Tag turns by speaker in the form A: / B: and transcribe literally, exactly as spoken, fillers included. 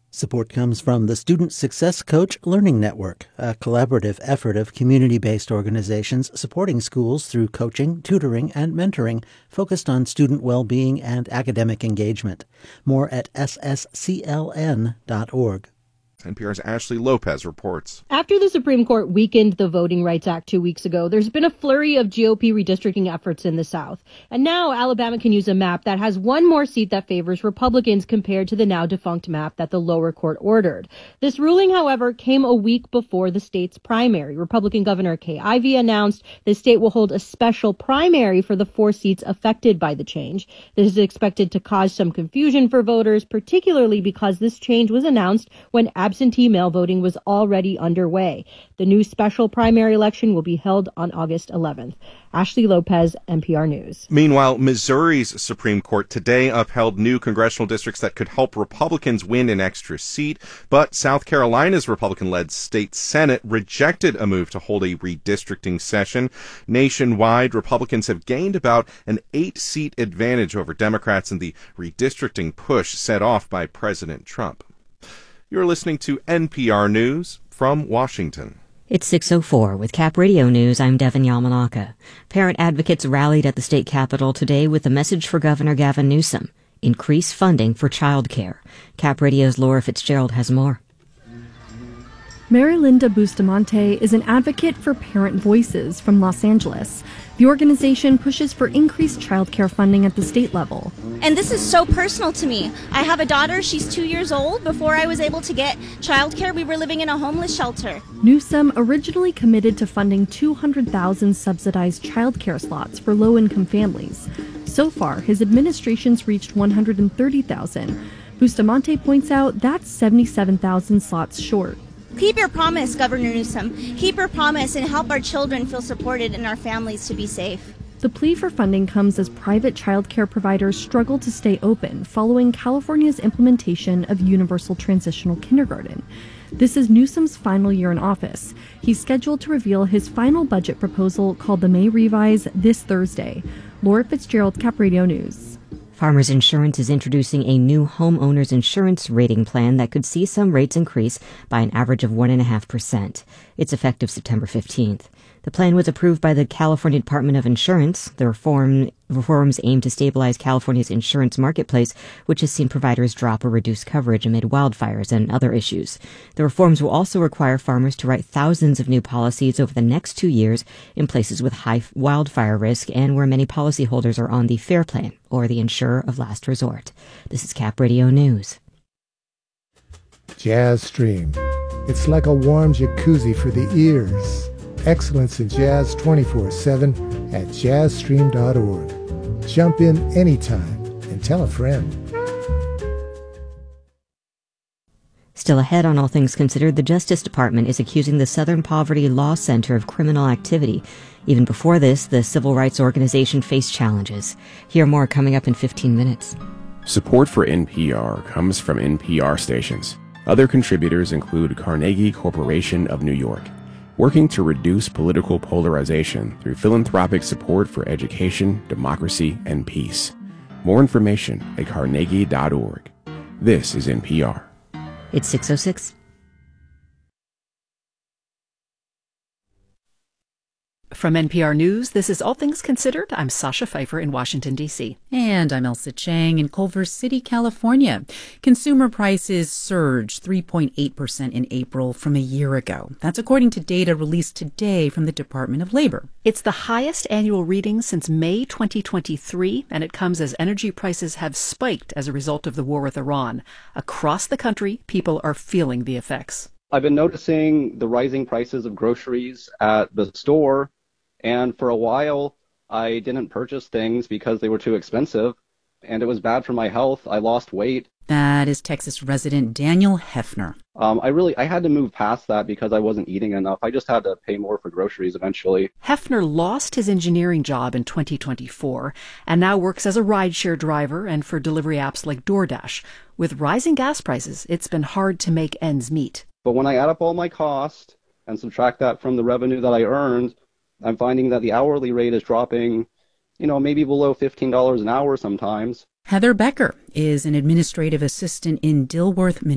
A: Support comes from the Student Success Coach Learning Network, a collaborative effort of community-based organizations supporting schools through coaching, tutoring, and mentoring focused on student well-being and academic engagement. More at s s c l n dot org.
B: N P R's Ashley Lopez reports.
C: After the Supreme Court weakened the Voting Rights Act two weeks ago, there's been a flurry of G O P redistricting efforts in the South. And now Alabama can use a map that has one more seat that favors Republicans compared to the now defunct map that the lower court ordered. This ruling, however, came a week before the state's primary. Republican Governor Kay Ivey announced the state will hold a special primary for the four seats affected by the change. This is expected to cause some confusion for voters, particularly because this change was announced when absentee mail voting was already underway. The new special primary election will be held on August eleventh. Ashley Lopez, N P R News.
B: Meanwhile, Missouri's Supreme Court today upheld new congressional districts that could help Republicans win an extra seat, but South Carolina's Republican-led state Senate rejected a move to hold a redistricting session. Nationwide, Republicans have gained about an eight-seat advantage over Democrats in the redistricting push set off by President Trump. You're listening to N P R News from Washington.
D: It's six oh four. With Cap Radio News, I'm Devin Yamanaka. Parent advocates rallied at the state capitol today with a message for Governor Gavin Newsom: increase funding for childcare. Cap Radio's Laura Fitzgerald has more.
E: Mary Linda Bustamante is an advocate for Parent Voices from Los Angeles. The organization pushes for increased childcare funding at the state level.
F: And this is so personal to me. I have a daughter, she's two years old. Before I was able to get childcare, we were living in a homeless shelter.
E: Newsom originally committed to funding two hundred thousand subsidized childcare slots for low-income families. So far, his administration's reached one hundred thirty thousand. Bustamante points out that's seventy-seven thousand slots short.
F: Keep your promise, Governor Newsom. Keep your promise and help our children feel supported and our families to be safe.
E: The plea for funding comes as private childcare providers struggle to stay open following California's implementation of universal transitional kindergarten. This is Newsom's final year in office. He's scheduled to reveal his final budget proposal called the May Revise this Thursday. Laura Fitzgerald, Cap Radio News.
D: Farmers Insurance is introducing a new homeowners insurance rating plan that could see some rates increase by an average of one point five percent. It's effective September fifteenth. The plan was approved by the California Department of Insurance. The reform, reforms aim to stabilize California's insurance marketplace, which has seen providers drop or reduce coverage amid wildfires and other issues. The reforms will also require farmers to write thousands of new policies over the next two years in places with high wildfire risk and where many policyholders are on the FAIR Plan, or the insurer of last resort. This is Cap Radio News.
G: Jazz Stream. It's like a warm jacuzzi for the ears. Excellence in jazz twenty-four seven at jazz stream dot org. Jump in anytime and tell a friend.
D: Still ahead on All Things Considered, the Justice Department is accusing the Southern Poverty Law Center of criminal activity. Even before this, the civil rights organization faced challenges. Hear more coming up in fifteen minutes.
H: Support for N P R comes from N P R stations. Other contributors include Carnegie Corporation of New York, working to reduce political polarization through philanthropic support for education, democracy, and peace. More information at carnegie dot org. This is N P R.
D: It's six oh six.
I: From N P R News, this is All Things Considered. I'm Sasha Pfeiffer in Washington, D C
J: And I'm Elsa Chang in Culver City, California. Consumer prices surged three point eight percent in April from a year ago. That's according to data released today from the Department of Labor.
I: It's the highest annual reading since May twenty twenty-three, and it comes as energy prices have spiked as a result of the war with Iran. Across the country, people are feeling the effects.
K: I've been noticing the rising prices of groceries at the store. And for a while, I didn't purchase things because they were too expensive, and it was bad for my health. I lost weight.
J: That is Texas resident Daniel Hefner.
K: Um, I really, I had to move past that because I wasn't eating enough. I just had to pay more for groceries eventually.
I: Hefner lost his engineering job in twenty twenty-four and now works as a rideshare driver and for delivery apps like DoorDash. With rising gas prices, it's been hard to make ends meet.
K: But when I add up all my costs and subtract that from the revenue that I earned, I'm finding that the hourly rate is dropping, you know, maybe below fifteen dollars an hour sometimes.
J: Heather Becker is an administrative assistant in Dilworth,